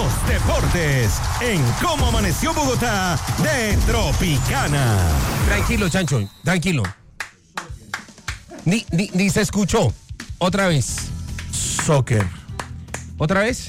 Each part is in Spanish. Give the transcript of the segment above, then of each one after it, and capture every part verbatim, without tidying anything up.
los deportes en Cómo Amaneció Bogotá de Tropicana. Tranquilo, Chancho, tranquilo. Ni, ni, ni se escuchó. Otra vez. Soccer. ¿Otra vez?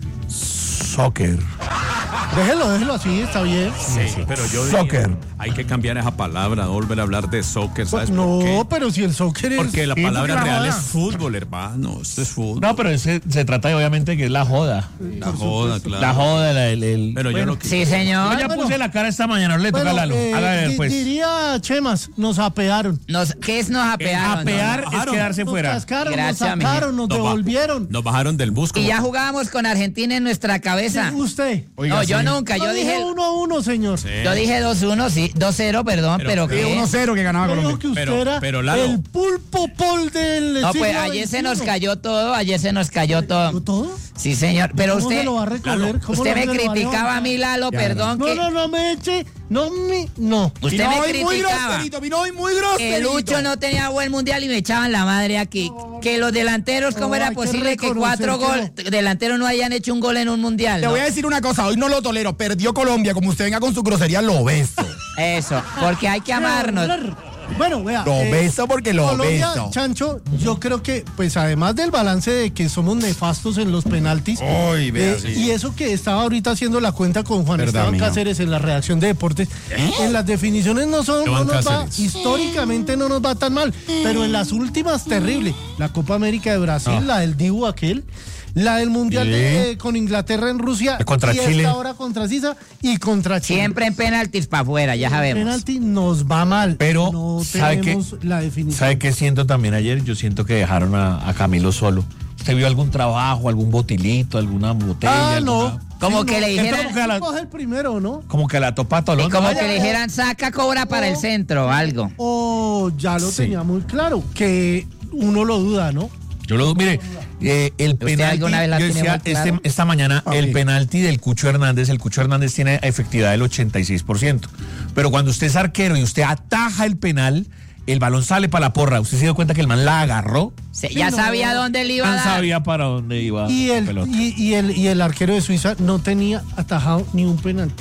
Soccer. Déjelo, déjelo así, está bien. Sí, sí, pero yo Soccer. diría, hay que cambiar esa palabra, no volver a hablar de soccer, ¿sabes no, por qué? pero si el soccer es... Porque la Sí, palabra porque la real joda. es fútbol, hermano. Esto es fútbol. No, pero ese, se trata de, obviamente, que es la joda. la joda, claro. La joda, la- el... el- Pero yo Bueno, lo que... Sí, señor. yo ya bueno. puse la cara esta mañana, no le toca Bueno, a Lalo. eh, Hágale, di- pues. diría Chemas, nos apearon. Nos, ¿Qué es nos apearon? Apear no? es bajaron. quedarse Nos fuera. cascaron, Gracias, nos sacaron, nos Nos ba- devolvieron. Nos bajaron del bus. Y como- ya jugábamos con Argentina en nuestra cabeza. Usted. No, yo nunca, yo dije, uno a uno, señor. Sí. yo dije dos uno, sí, dos cero, perdón, Pero- pero, pero ¿qué? uno cero que ganaba Yo digo que usted Pero- era pero, Lalo. el pulpo pol del No, pues siglo ayer se nos veintiuno. cayó todo, ayer se nos cayó todo. ¿Todo? Sí, señor, pero ¿Cómo usted, se lo va a recoger? Lalo, ¿Cómo usted no me se lo va a criticaba levantar? a mí, Lalo, Ya, perdón, No, que no, no me eche, no me, no. usted me criticaba. vino hoy muy Que Lucho no tenía buen mundial y me echaban la madre aquí. Que los delanteros, ¿cómo No, era hay que posible que reconocer cuatro que gol, delanteros no hayan hecho un gol en un mundial? Te ¿no? voy a decir una cosa, hoy no lo tolero, perdió Colombia, como usted venga con su grosería, lo beso. Eso, porque hay que amarnos. Bueno, vea. Lo eh, beso porque lo Colombia, beso. Chancho, yo creo que, pues además del balance de que somos nefastos en los penaltis, Ay, vea, eh, sí. y eso que estaba ahorita haciendo la cuenta con Juan Verdad, Esteban mijo. Cáceres en la redacción de deportes, en las definiciones no son, no Esteban nos va, Cáceres. históricamente no nos va tan mal, pero en las últimas terrible, la Copa América de Brasil, la del Dibu aquel, la del Mundial Sí. de- con Inglaterra en Rusia, Contra y Chile. esta ahora contra Suiza y contra Chile. Siempre en penaltis para afuera, ya sabemos. Penalti nos va mal, Pero, no ¿sabe qué? tenemos la definición. ¿Sabe qué siento también ayer? Yo siento que dejaron a, a Camilo solo. ¿Usted vio algún trabajo, algún botilito, alguna botella? Ah, no. alguna- Como Sí, que no. le dijeran- Como que a la, Coge el primero, ¿no? como que a la topa Tolón. Y como Vaya, que le dijeran, saca, cobra para el centro o algo. O ya lo Sí. tenía muy claro, que uno lo duda, ¿no? Yo lo mire, eh, el ¿Usted penalti, alguna vez la yo tiene decía muy claro? este- esta mañana, Ah, el sí. penalti del Cucho Hernández, el Cucho Hernández tiene efectividad del ochenta y seis por ciento. Pero cuando usted es arquero y usted ataja el penal, el balón sale para la porra. ¿Usted se dio cuenta que el man la agarró? Se- ya no. sabía dónde le iba a No dar. sabía para dónde iba Y la el, pelota. y, y el, y el arquero de Suiza no tenía atajado ni un penalti.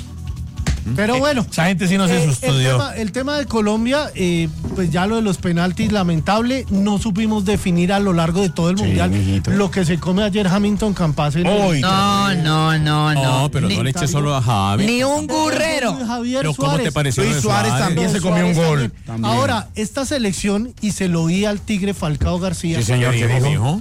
Pero bueno. Esa gente sí no se eh, el, estudió. tema, el tema de Colombia, eh, pues ya lo de los penaltis, lamentable, no supimos definir a lo largo de todo el mundial mijito. lo que se come ayer Hamilton Campas. en el- Uy, No, no, no, no. No, pero ni, no le eche solo a Javi. ni un gurrero. Javier Pero ¿cómo Suárez. te pareció lo Luis de Suárez también se comió un Suárez gol. también. Ahora, esta selección, y se lo oí al Tigre Falcao García, Sí, señor, ¿qué dijo, mijo?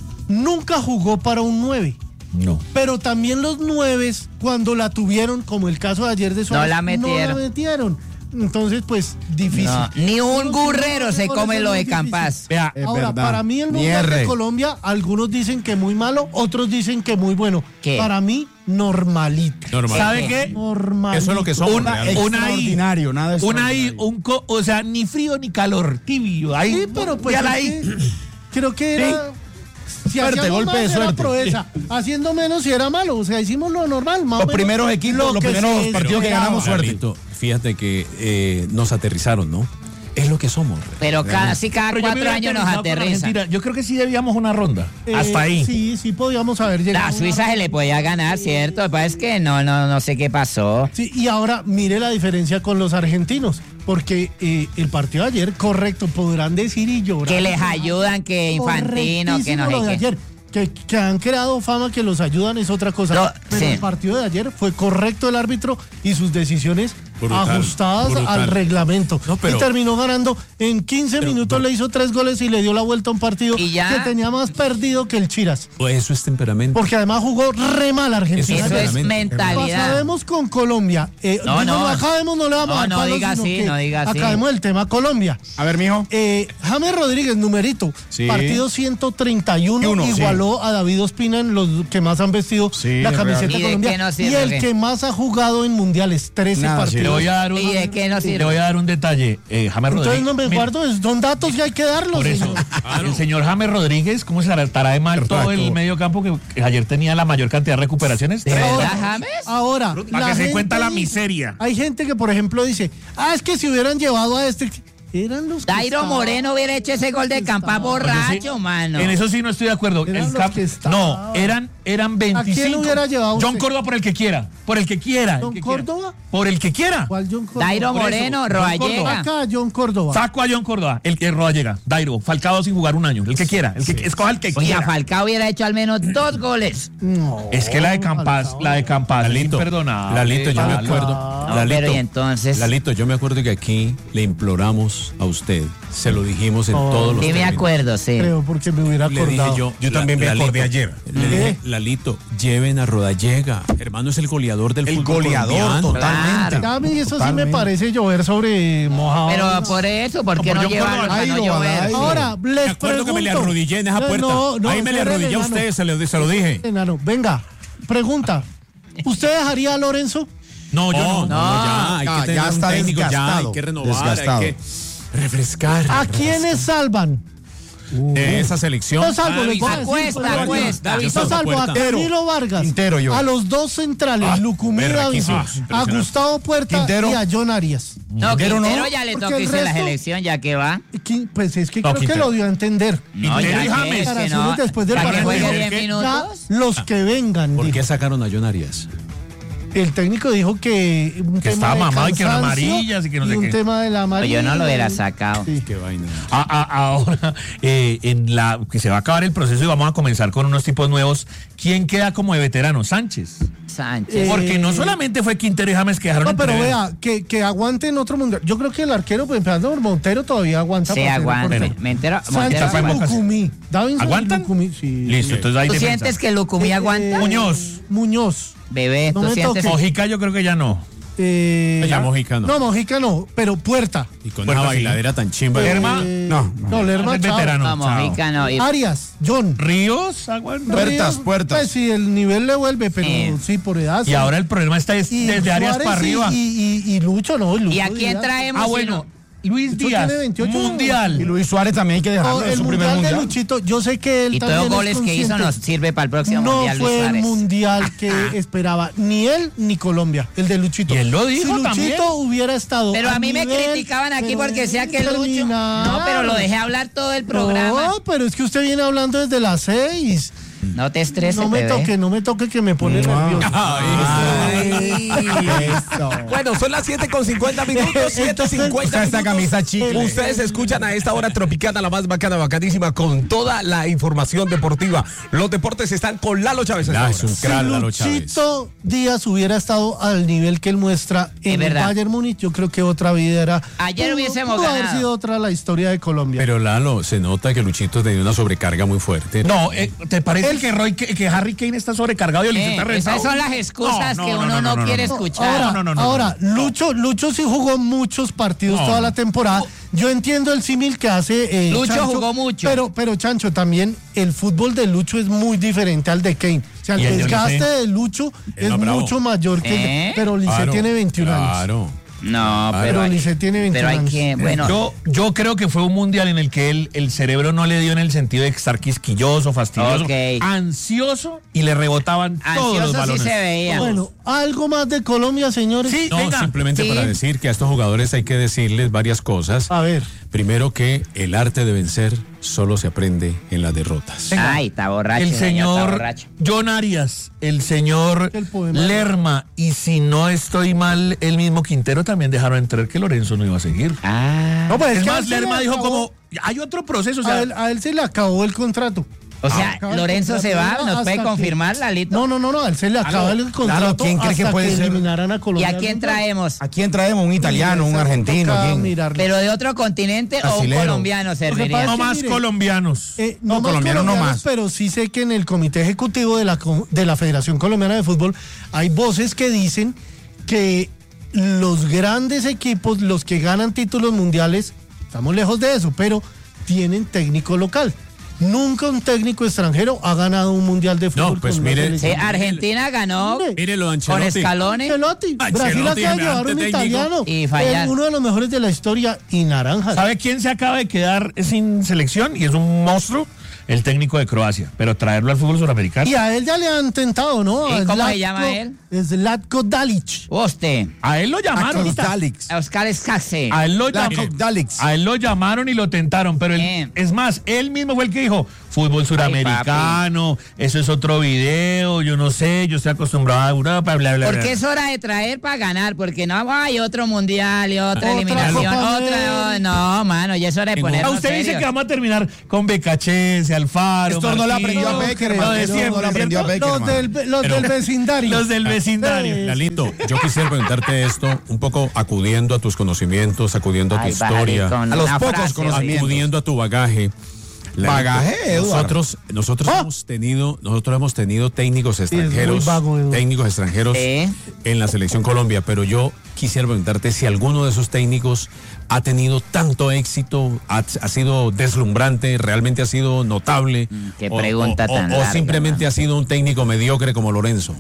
nunca jugó para un nueve. no. Pero también los nueves, cuando la tuvieron, como el caso de ayer de Suárez, la metieron. no la metieron. Entonces, pues, difícil. No, ni un gurrero se Por come eso lo es de muy Campas. difícil. Vea, Es Ahora, verdad. para mí el Mundial de Mierre. Colombia, algunos dicen que muy malo, otros dicen que muy bueno. ¿Qué? Para mí, normalito. Normal. ¿sabe qué? Normalito. Eso es lo que somos. Una- realmente. una ahí. Extraordinario, nada Una ahí, extraordinario. un co- o sea, ni frío ni calor, tibio. Ahí, Sí, pero pues véala es ahí. que creo que era... Si Suerte, hacíamos golpe más, de era suerte. proeza. Haciendo menos si era malo. O sea, hicimos lo normal. Más o Los menos primeros equipos, lo los que primeros se partidos que esperaba. ganamos, suerte. Carlito, fíjate que eh, nos aterrizaron, ¿no? Es lo que somos. Pero casi cada Pero yo me cuatro hubiera años nos aterrizado con aterriza. Argentina. Yo creo que sí debíamos una ronda. Eh, Hasta ahí. Sí, sí podíamos haber llegado. La Suiza se le podía ganar, ¿cierto? Lo que pasa es que no, no, no sé qué pasó. Sí, y ahora mire la diferencia con los argentinos. Porque eh, el partido de ayer, correcto, podrán decir y llorar. Que les ayudan, que Infantino, que no Correctísimo lo de sé qué. ayer. Que, que han creado fama que los ayudan es otra cosa. No, pero sí. el partido de ayer fue correcto el árbitro y sus decisiones Brutal, ajustadas brutal. al reglamento. No, pero- y terminó ganando en quince Pero- minutos, le hizo tres goles y le dio la vuelta a un partido Y ya- que tenía más perdido que el Chiras. Pues eso es temperamento. Porque además jugó re mal Argentina. Eso es Sinceramente. mentalidad. Acabemos con Colombia. Eh, No, digo, no. acabemos, no le vamos No, a dar no palos, diga sino así, que no diga así. acabemos el tema Colombia. A ver, mijo. Eh, James Rodríguez, numerito, Sí. partido ciento treinta y uno, Y uno, igualó a David Ospina en los que más han vestido Sí, la es camiseta real. ¿Y de colombiana. qué nos sirve, Y el qué? que más ha jugado en mundiales, trece Nada, sí. Le partidos. voy a dar un, ¿Y de qué nos le sirve? voy a dar un detalle. Eh, James Entonces Rodríguez. no me mire, guardo, es- son datos que hay que darlos. Por eso, señor. el señor James Rodríguez, ¿cómo se estará de mal todo el Perfecto. medio campo que, que ayer tenía la mayor cantidad de recuperaciones? ¿De verdad, Ahora, James? ahora, Para la que se gente cuenta la dice- miseria. Hay gente que, por ejemplo, dice, ah, es que si hubieran llevado a este, eran los que Dairo estaban. Moreno hubiera hecho ese gol de Campa borracho, mano. En eso sí no estoy de acuerdo. Eran El los camp- que estaban. no, eran eran veinticinco. ¿A quién hubiera llevado John usted? Córdoba por el que quiera, por el que quiera. el ¿John que Córdoba? quiera. Por el que quiera. ¿Cuál John Córdoba? Dairo Por eso, Moreno, John Rodallega. Acá, John Córdoba. Saco a John Córdoba, el que Rodallega, Dairo, Falcao sin jugar un año, el que quiera, el que escoja el que Oiga, quiera. Falcao hubiera hecho al menos dos goles. No. Es que la de Campas, Falcao. la de Campas, Lalito, imperdonable. Lalito, yo me Lalo. acuerdo. No, pero y entonces. Lalito, yo me acuerdo que aquí le imploramos a usted, se lo dijimos en Oh. todos los Sí, me términos. acuerdo, sí. Creo porque me hubiera Le dije acordado. yo, Yo también me acordé ayer. Le ¿Qué? dije, Lalito, lleven a Rodallega. Hermano, es el goleador del El fútbol goleador, colombiano. totalmente. Claro. A mí eso sí Totalmente. me parece llover sobre mojado. Pero por eso, ¿por qué No, no, por John llevaron Córdoba. a no Dairo, llover? Dairo. Ahora, les Me acuerdo que me le pregunto. arrodillé en esa No, puerta. no, no, Ahí me le espere, arrodillé a enano. usted, se lo, se lo dije. Enano, venga, pregunta. ¿Usted dejaría a Lorenzo? No, yo no. No, no, ya, hay ya, que tener ya un está técnico, ya, hay desgastado. que renovar, Desgastado. hay que refrescar. ¿A quiénes salvan? De esa selección. No salvo, les voy a decir, Acuesta, pues, acuesta. Yo David salvo a Puerta. Camilo Vargas, Quintero, yo. a los dos centrales, Lucumí berraquísimo, Davinson, a impresionante. Gustavo Puerta Quintero. y a John Arias. No, Quintero Quintero no, ya le porque toca el irse a la resto- selección, ya que va. Qui- Pues es que No, creo que Quintero. lo dio a entender. No, Quintero ya y que James. es que no. Declaraciones después del ¿Para que partido. juegue ¿Por diez qué? Ya, minutos? los que vengan. ¿Por dijo. qué sacaron a John Arias? El técnico dijo que un Que tema estaba de mamado y que cansancio amarillas y que no sé un qué. tema de la Pues amarilla. yo no lo hubiera sacado. Sí. Qué vaina. A- a- ahora, eh, en la que se va a acabar el proceso y vamos a comenzar con unos tipos nuevos. ¿Quién queda como de veterano? Sánchez. Sánchez. Eh, Porque no solamente fue Quintero y James que dejaron No, pero entrever. vea, que, que aguanten otro mundial. Yo creo que el arquero, pues empezando por Montero, todavía aguanta. Sí, para ser aguanta. portero. Me entero. Sánchez Montero Está y para aguanta. Lucumí. Davinson y ¿Aguantan? Lucumí, sí. Listo, entonces hay ¿Tú defensa. sientes que Lucumí aguanta? Muñoz. Muñoz. Bebé, No ¿tú me sientes? toques. Mojica yo creo que ya no. Eh, Ya Mojica no. No, Mojica no, pero Puerta. Y con Bueno, esa sí. bailadera tan chimba. Lerma. Eh, No, No, Lerma, Es chao. veterano. No, Mojica no. Y- Arias, John. Ríos, aguanta. Puertas, Ríos, puertas. Pues sí, el nivel le vuelve, pero Sí. sí, por edad. Y sí. ahora el problema está es Y desde Arias Suárez para y- arriba. Y, y, y Lucho, no. Lucho ¿Y a quién Díaz. traemos? Ah, si bueno. no? Luis Lucho Díaz. tiene veintiocho. Mundial. Y Luis Suárez también hay que No, dejarlo en el su primer mundial de mundial. Luchito, yo sé que él Y también todos los es goles que hizo consciente. nos sirve para el próximo No mundial, Luis fue el Suárez. mundial que esperaba ni él ni Colombia, el de Luchito. Y él lo dijo si Luchito también. hubiera estado Pero a mí me nivel, criticaban aquí pero porque decía que Lucho. terminar. No, pero lo dejé hablar todo el programa. No, pero es que usted viene hablando desde las seis. No te estreses, No me bebé. toque, no me toque que me pone nervioso. Eso. Bueno, son las siete con cincuenta minutos, siete cincuenta Usa esta camisa chicle. Ustedes escuchan a esta hora Tropicana, la más bacana, bacanísima, con toda la información deportiva. Los deportes están con Lalo Chávez. a esta Ah, hora. es un Si crack, Lalo Chávez. Luchito Díaz hubiera estado al nivel que él muestra en el verdad. Bayern Múnich, yo creo que otra vida era. Ayer pudo- hubiésemos pudo haber ganado. sido otra la historia de Colombia. Pero Lalo, se nota que Luchito tenía una sobrecarga muy fuerte. No, eh, ¿te parece Él- que, Roy, que, que Harry Kane está sobrecargado y el Eh, está esas reventado? son las excusas No, que no, uno no, no, no, no, quiere no. escuchar. Ahora, no, no, no, ahora no. Lucho, Lucho sí jugó muchos partidos No, toda no. la temporada. Yo entiendo el símil que hace eh, Lucho Chancho, jugó mucho. Pero, pero Chancho, también el fútbol de Lucho es muy diferente al de Kane. O sea, el Y el de desgaste Lisset. de Lucho Es es más bravo. mucho mayor que el de, ¿Eh? pero Lisset Claro, tiene veintiún años. Claro. No, pero, Pero hay, Lisset tiene veintiún pero hay años. que, bueno, Yo, yo creo que fue un mundial en el que él, el cerebro no le dio en el sentido de estar quisquilloso, fastidioso, Ok. ansioso y le rebotaban todos los ansioso sí balones. se veía. Bueno, algo más de Colombia, señores. Sí, No, venga. simplemente Sí. para decir que a estos jugadores hay que decirles varias cosas. A ver. Primero que el arte de vencer solo se aprende en las derrotas. Ay, está borracho. El está señor borracho. John Arias, el señor El poema. Lerma y si no estoy mal, el mismo Quintero también dejaron entrar que Lorenzo no iba a seguir. Ah, No, pues es Es que a más, él se Lerma le dijo acabó- como, hay otro proceso, o sea, a, él, a él se le acabó el contrato. o sea, Acaba el Lorenzo se va, contrato ¿nos hasta puede que- confirmar, Lalito? No, no, no, no, a él se le acaba el contrato. ¿quién cree que hasta puede ser? eliminaran a ¿Y Colombia. a quién traemos? ¿A quién traemos? ¿Un italiano, un Esa argentino? toca ¿Quién? mirarlo. ¿Pero de otro continente o un Brasilero. colombiano pasa serviría? es no que más mire, colombianos. Eh, no, No, más colombiano no colombianos, más. pero sí sé que en el comité ejecutivo de la, co- de la Federación Colombiana de Fútbol hay voces que dicen que los grandes equipos, los que ganan títulos mundiales, estamos lejos de eso, pero tienen técnico local. Nunca un técnico extranjero ha ganado un mundial de fútbol. No, pues con una mire- Sí, selección. Argentina ganó Mire, Mírelo, con Ancelotti. Scaloni. Ancelotti. Ancelotti, Brasil acaba de llevar semejante un técnico. italiano, Y fallar. el- uno de los mejores de la historia y naranja. ¿Sabe quién se acaba de quedar sin selección y es un monstruo? el técnico de Croacia, pero traerlo al fútbol suramericano. Y a él ya le han tentado, ¿no? ¿Y A cómo se Zlatko- llama él? Zlatko Dalic. Usted, A él lo llamaron. Daleks. Oscar Escase. A él lo La llamaron. Daleks. A él lo llamaron y lo tentaron, pero él- Eh. es más, él mismo fue el que dijo, fútbol suramericano, eso es otro video, yo no sé, yo estoy acostumbrado a Europa, bla, bla, bla. Porque es hora de traer para ganar, porque no hay otro mundial y otra Otra eliminación, Copa otra. América. No, mano, ya es hora de Ah, ponernos usted dice serios. que vamos a terminar con Becachese, Alfaro, Esto no lo Marquinhos, aprendió a Beckerman, lo de esto no siempre, lo aprendió a ¿cierto? Beckerman. Los del, los del vecindario. Los del vecindario. Eh, Lalito, yo quisiera preguntarte esto, un poco acudiendo a tus conocimientos, acudiendo a tu Ay, bájale historia, con A los una pocos frase, conocimientos. acudiendo a tu bagaje. Lalito, Bagaje, Eduardo. Nosotros, nosotros ¡Ah! hemos tenido, nosotros hemos tenido técnicos extranjeros, muy vago, Eduardo. técnicos extranjeros Sí. en la selección Colombia, pero yo quisiera preguntarte si alguno de esos técnicos ha tenido tanto éxito, ha, ha sido deslumbrante, realmente ha sido notable, Mm, qué o- pregunta o, o- tan o larga, simplemente man. ha sido un técnico mediocre como Lorenzo.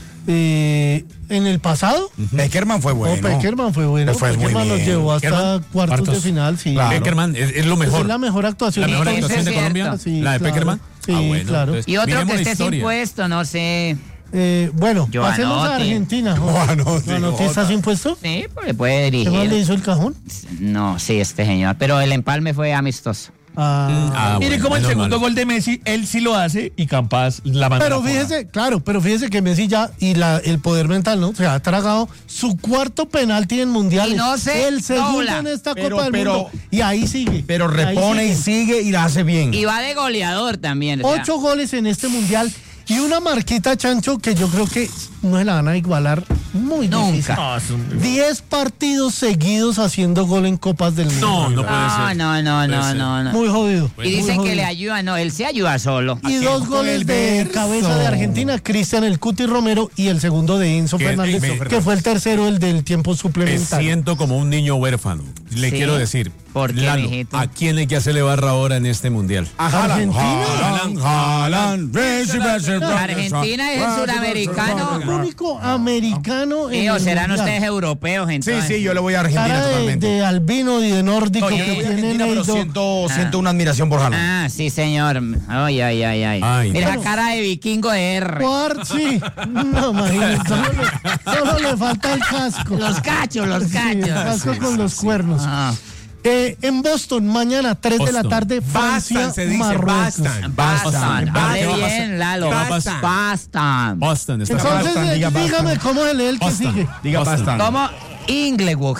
Eh, en el pasado, Beckerman fue bueno. oh, Peckerman fue bueno. Le fue muy Peckerman nos bien. llevó hasta Peckerman, cuartos, cuartos. de final, sí. Claro. Beckerman es, es lo Esa mejor. es la mejor actuación. La mejor Eso es actuación de cierto. Colombia, Sí, la de claro. Peckerman. Sí, Ah, bueno, claro. entonces, Y otro miremos que la esté sin historia. puesto, no sé. Eh, bueno, Giovanotti. pasemos a Argentina. ¿no? Giovanotti, Giovanotti está sin puesto. Sí, pues puede ¿Qué más le dirigir. hizo el cajón? No, sí, este señor. Pero el empalme fue amistoso. Ah, Ah, Mire bueno, cómo el menos segundo mal. gol de Messi, él sí lo hace y Campas la manda. pero a la porra. fíjese, claro, pero fíjese que Messi ya, y la, el poder mental, ¿no? Se ha tragado su cuarto penalti en mundiales. Y no se El segundo dobla. en esta Pero- Copa del pero- Mundo. Y ahí sigue. Pero Ahí repone y sigue. sigue y la hace bien. Y va de goleador también. o sea. Ocho goles en este mundial. Y una marquita, Chancho, que yo creo que no se la van a igualar muy Nunca. difícil. No, es un- Diez partidos seguidos haciendo gol en Copas del Mundo. No, no puede No, ser. no, no, Puede no, ser. no, no. Muy jodido. Y dicen muy que le jodido. ayuda, no, él se ayuda solo. Y dos Con goles el de verso. cabeza de Argentina, Cristian el Cuti Romero y el segundo de Enzo Que- Fernández, Enzo que Fernández. fue el tercero, el del tiempo Me suplementario. siento como un niño huérfano. Le Sí. quiero decir, ¿Por qué, Lalo, mijito? ¿a quién hay que hacerle barra ahora en este mundial? Argentina. Haaland, Haaland, Messi, Messi, Messi. Argentina es el suramericano. El único americano en Sí, o el serán mundial. ustedes europeos Sí, entonces. sí, yo le voy a Argentina Cara de, totalmente. de albino y de nórdico No, yo que le voy a tienen Argentina, pero ahí dos. siento, Ah. siento una admiración por Haaland. Ah, sí, señor. Ay, ay, ay, ay. Ay. Mira Bueno. esa cara de vikingo de R. Cuart- sí. No, imagínate, solo le, solo le falta el casco. Los cachos, los Sí, el cachos. casco con los cuernos. Ah. Eh, en Boston, mañana, tres de la Boston. tarde, Francia, Bastan se dice, Marruecos. Bastan. Bastan. Hable Bastan. bien, Lalo. Bastan. Bastan. Boston, está Entonces, Bastan, eh, diga dígame Bastan. cómo se lee el que Boston. sigue. Diga Boston. bastante. Como Inglewood.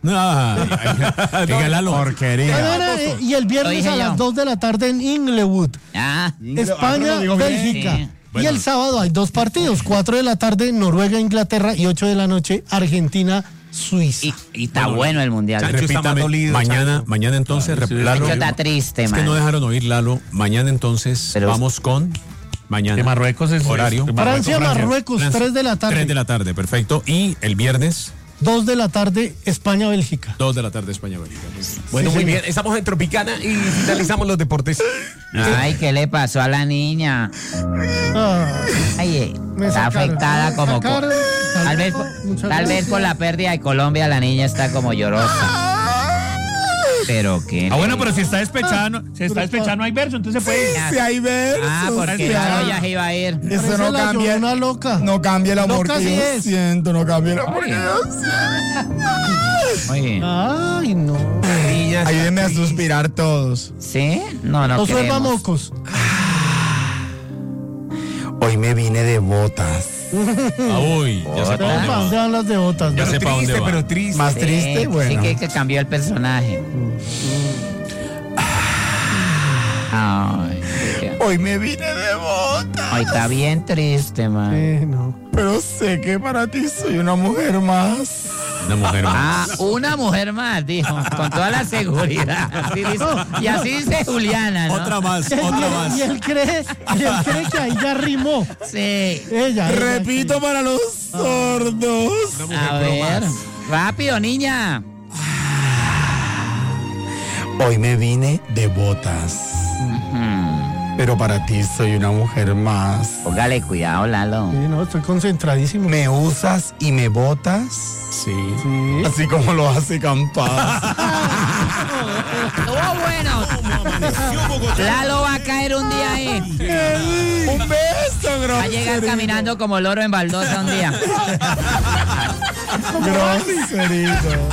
Ay, ay, diga, Lalo. Porquería. Mañana, eh, y el Lo viernes dije a yo. las dos de la tarde en Inglewood, Ah. España, lo digo bien. Bélgica. Sí. Y el sábado hay dos partidos, cuatro de la tarde Noruega, Inglaterra y ocho de la noche Argentina, Suiza. Y, y está bueno el mundial. Chancho está Repítame, más dolido, mañana, Chancho. mañana entonces, rep- Lalo. Chancho está triste, Es que man. no dejaron oír, Lalo. Mañana entonces Pero- vamos con mañana. Que Marruecos es horario. es- Francia, Marruecos, Francia. tres de la tarde. tres de la tarde, perfecto. Y el viernes, dos de la tarde España, Bélgica. dos de la tarde, España, Bélgica. Bueno, Sí, muy señor. bien. Estamos en Tropicana y finalizamos los deportes. Ay, ¿qué le pasó a la niña? Ah, Ay, eh, Me está sacaron, afectada me como... co- sacaron. Tal vez, Muchas tal vez gracias. por la pérdida de Colombia la niña está como llorosa. Pero qué. Ah, bueno, pero si está despechada, no- si está despechada no hay verso, entonces se puede ir. Si hay versos. Ah, porque si claro, hay- ya se iba a ir. Eso Parece no la cambia. Llorona loca. No cambia el amor Loca que sí yo es. siento, no cambia el amor que yo siento. Oye, Ay, no. Niñas. Ayúdenme a suspirar todos. ¿sí? No, no Josué queremos. Mocos. Hoy me vine de botas. Ah, uy, ya sé para dónde ¿Para dónde va. van las de botas? Ya no? sé para dónde Triste, va. pero triste. Más Sí, triste, bueno. Sí, que, que cambió el personaje. Ay, qué- Hoy me vine de botas. ay, está bien triste, man. Eh, no. Pero sé que para ti soy una mujer más. Una mujer más. Ah, una mujer más, dijo, con toda la seguridad. Así dice- y así dice Juliana, ¿no? Otra más, Y otra él, más. y él cree, y él cree que ahí ya rimó. Sí. Ella. ella, Repito para los sordos. A ver, rápido, niña. Hoy me vine de botas. pero para ti soy una mujer más. Póngale cuidado, Lalo. Sí, no, estoy concentradísimo. ¿Me usas y me botas? Sí. Sí. Así como lo hace Campas. Estuvo bueno. Amaneció Bogotá. Lalo va a caer un día ahí. Un beso, Va a llegar caminando como loro en baldosa un día. Groserito.